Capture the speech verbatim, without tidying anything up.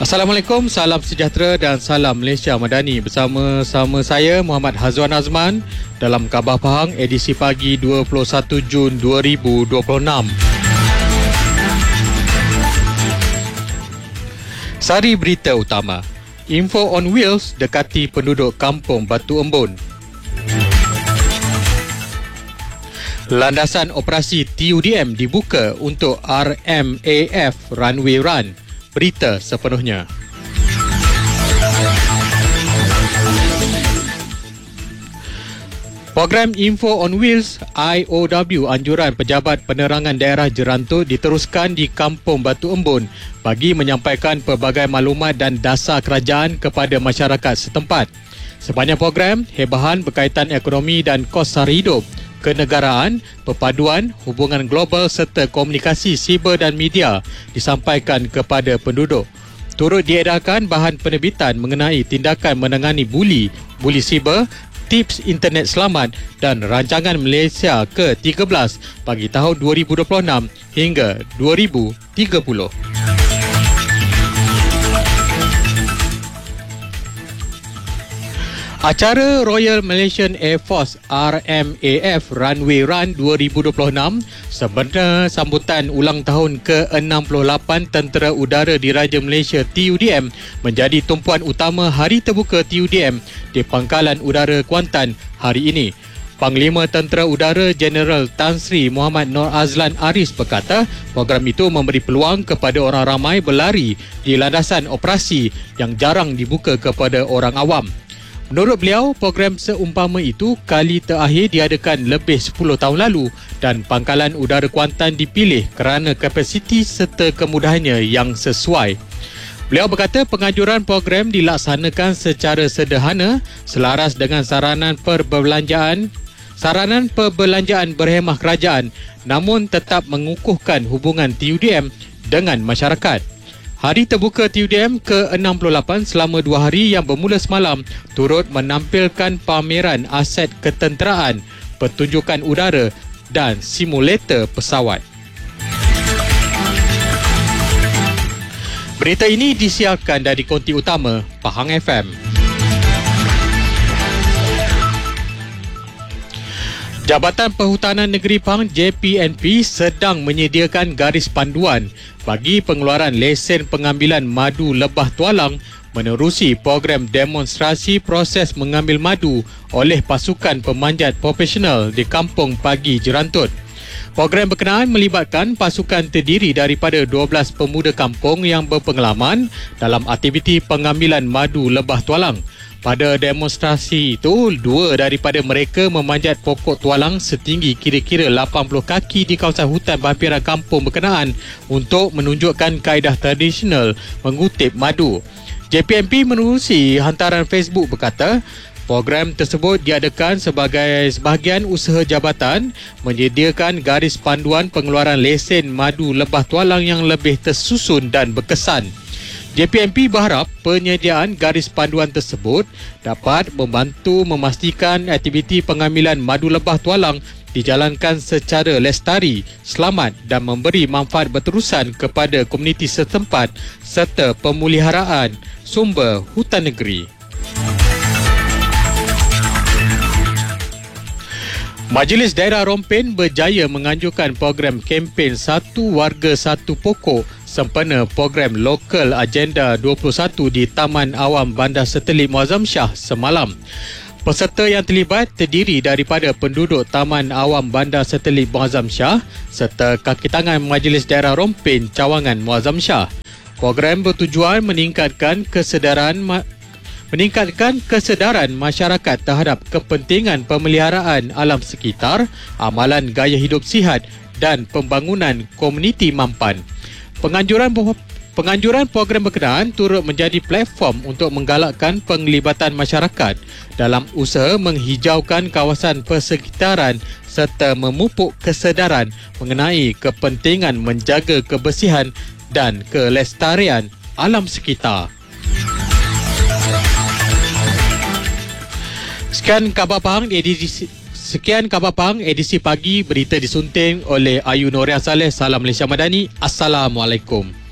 Assalamualaikum, salam sejahtera dan salam Malaysia Madani. Bersama-sama saya Muhammad Hazwan Azman dalam Khabar Pahang edisi pagi dua puluh satu Jun dua ribu dua puluh enam. Sari berita utama. Info on Wheels dekati penduduk kampung Batu Embun. Landasan operasi T U D M dibuka untuk R M A F Runway Run. Berita sepenuhnya. Program Info on Wheels I O W Anjuran Pejabat Penerangan Daerah Jerantut diteruskan di Kampung Batu Embun bagi menyampaikan pelbagai maklumat dan dasar kerajaan kepada masyarakat setempat. Sebanyak program, hebahan berkaitan ekonomi dan kos sara hidup, kenegaraan, perpaduan, hubungan global serta komunikasi siber dan media disampaikan kepada penduduk. Turut diedarkan bahan penerbitan mengenai tindakan menangani buli, buli siber, tips internet selamat dan rancangan Malaysia ke tiga belas bagi tahun dua ribu dua puluh enam hingga dua ribu tiga puluh. Acara Royal Malaysian Air Force R M A F Runway Run dua ribu dua puluh enam sebenar sambutan ulang tahun ke enam puluh lapan Tentera Udara Diraja Malaysia T U D M menjadi tumpuan utama Hari Terbuka T U D M di Pangkalan Udara Kuantan hari ini. Panglima Tentera Udara Jeneral Tan Sri Muhammad Nor Azlan Aris berkata program itu memberi peluang kepada orang ramai berlari di landasan operasi yang jarang dibuka kepada orang awam. Menurut beliau, program seumpama itu kali terakhir diadakan lebih sepuluh tahun lalu dan Pangkalan Udara Kuantan dipilih kerana kapasiti serta kemudahannya yang sesuai. Beliau berkata penganjuran program dilaksanakan secara sederhana selaras dengan saranan perbelanjaan saranan perbelanjaan berhemah kerajaan namun tetap mengukuhkan hubungan T U D M dengan masyarakat. Hari Terbuka T U D M ke enam puluh lapan selama dua hari yang bermula semalam turut menampilkan pameran aset ketenteraan, pertunjukan udara dan simulator pesawat. Berita ini disiarkan dari konti utama Pahang F M. Jabatan Perhutanan Negeri Pahang J P N P sedang menyediakan garis panduan bagi pengeluaran lesen pengambilan madu lebah tualang menerusi program demonstrasi proses mengambil madu oleh pasukan pemanjat profesional di Kampung Pagi Jerantut. Program berkenaan melibatkan pasukan terdiri daripada dua belas pemuda kampung yang berpengalaman dalam aktiviti pengambilan madu lebah tualang. Pada demonstrasi itu, dua daripada mereka memanjat pokok tualang setinggi kira-kira lapan puluh kaki di kawasan hutan berhampiran kampung berkenaan untuk menunjukkan kaedah tradisional mengutip madu. J P N P menerusi hantaran Facebook berkata, program tersebut diadakan sebagai sebahagian usaha jabatan menyediakan garis panduan pengeluaran lesen madu lebah tualang yang lebih tersusun dan berkesan. J P N P berharap penyediaan garis panduan tersebut dapat membantu memastikan aktiviti pengambilan madu lebah tualang dijalankan secara lestari, selamat dan memberi manfaat berterusan kepada komuniti setempat serta pemeliharaan sumber hutan negeri. Majlis Daerah Rompin berjaya menganjurkan program kempen Satu Warga Satu Pokok sempena program lokal Agenda dua puluh satu di Taman Awam Bandar Setelit Muazzam Shah semalam. Peserta yang terlibat terdiri daripada penduduk Taman Awam Bandar Setelit Muazzam Shah serta kaki tangan Majlis Daerah Rompin Cawangan Muazzam Shah. Program bertujuan meningkatkan kesedaran ma- meningkatkan kesedaran masyarakat terhadap kepentingan pemeliharaan alam sekitar, amalan gaya hidup sihat dan pembangunan komuniti mampan. Penganjuran penganjuran program berkenaan turut menjadi platform untuk menggalakkan penglibatan masyarakat dalam usaha menghijaukan kawasan persekitaran serta memupuk kesedaran mengenai kepentingan menjaga kebersihan dan kelestarian alam sekitar. Sekian Khabar Pahang edisi Sekian Khabar Pahang edisi pagi, berita disunting oleh Ayu Noria Saleh. Salam Malaysia Madani. Assalamualaikum.